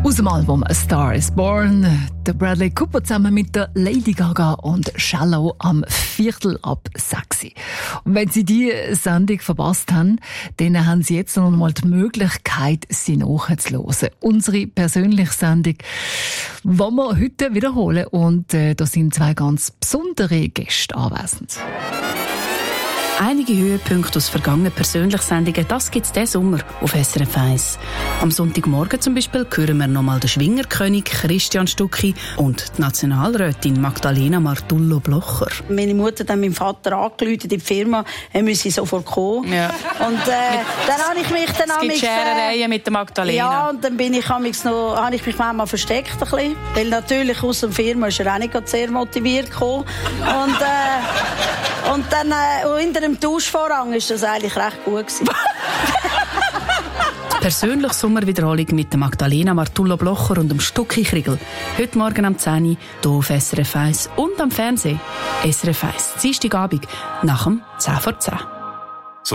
Aus dem Album A Star is Born, der Bradley Cooper zusammen mit der Lady Gaga und Shallow am 5:45. Und wenn Sie diese Sendung verpasst haben, dann haben Sie jetzt noch einmal die Möglichkeit, sie nachzuhören. Unsere persönliche Sendung, die wir heute wiederholen. Und da sind zwei ganz besondere Gäste anwesend. Einige Höhepunkte aus vergangenen persönlichen Sendungen, das gibt es diesen Sommer auf SRF 1. Am Sonntagmorgen zum Beispiel hören wir nochmal den Schwingerkönig Christian Stucki und die Nationalrätin Magdalena Martullo-Blocher. Meine Mutter hat meinem Vater angerufen in die Firma, er müsse sofort kommen. Ja. Und dann habe ich mich dann... Es gibt Scherereien mit der Magdalena. Ja, und dann habe ich mich manchmal versteckt ein bisschen. Weil natürlich aus der Firma ist er auch nicht sehr motiviert gekommen. Und dann hinter dem Tauschvorhang war das eigentlich recht gut gewesen. Persönliche Sommerwiederholung mit der Magdalena Martullo-Blocher und dem Stucki Kriegel. Heute Morgen am 10 Uhr hier auf SRF 1 und am Fernsehen. SRF 1, Dienstagabend nach dem 10 vor 10.